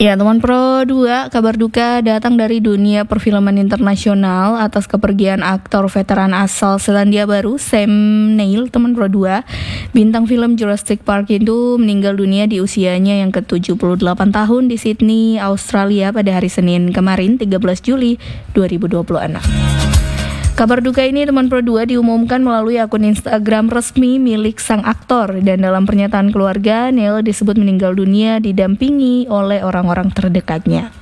Ya, teman Pro 2, kabar duka datang dari dunia perfilman internasional atas kepergian aktor veteran asal Selandia Baru, Sam Neill, teman Pro 2. Bintang film Jurassic Park itu meninggal dunia di usianya yang ke-78 tahun di Sydney, Australia pada hari Senin kemarin, 13 Juli 2026. Kabar duka ini teman Pro 2 diumumkan melalui akun Instagram resmi milik sang aktor, dan dalam pernyataan keluarga, Neill disebut meninggal dunia didampingi oleh orang-orang terdekatnya.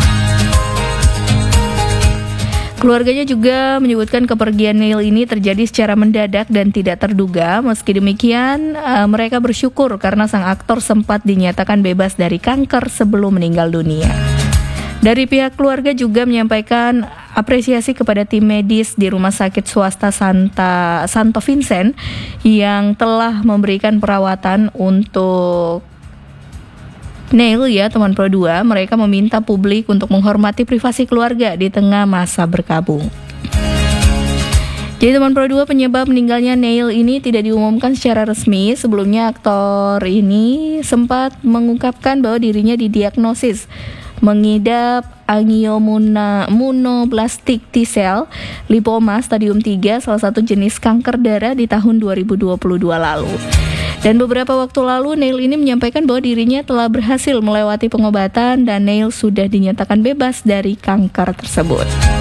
Keluarganya juga menyebutkan kepergian Neill ini terjadi secara mendadak dan tidak terduga. Meski demikian, mereka bersyukur karena sang aktor sempat dinyatakan bebas dari kanker sebelum meninggal dunia. Dari pihak keluarga juga menyampaikan apresiasi kepada tim medis di Rumah Sakit Swasta Santo Vincent yang telah memberikan perawatan untuk Neill, ya teman Pro 2. Mereka meminta publik untuk menghormati privasi keluarga di tengah masa berkabung. Jadi teman Pro 2, penyebab meninggalnya Neill ini tidak diumumkan secara resmi. Sebelumnya aktor ini sempat mengungkapkan bahwa dirinya didiagnosis mengidap angioimmunoblastic T-cell lipoma stadium 3, salah satu jenis kanker darah, di tahun 2022 lalu. Dan beberapa waktu lalu Neill ini menyampaikan bahwa dirinya telah berhasil melewati pengobatan dan Neill sudah dinyatakan bebas dari kanker tersebut.